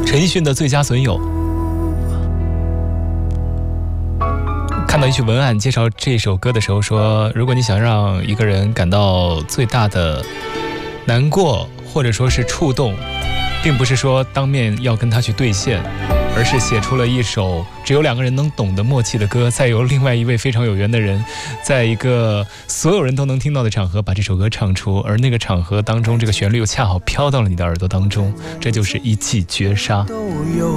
陈奕迅的《最佳损友》。看到一句文案介绍这首歌的时候说，如果你想让一个人感到最大的难过或者说是触动，并不是说当面要跟他去兑现，而是写出了一首只有两个人能懂的默契的歌，再由另外一位非常有缘的人在一个所有人都能听到的场合把这首歌唱出，而那个场合当中这个旋律又恰好飘到了你的耳朵当中，这就是一骑绝杀。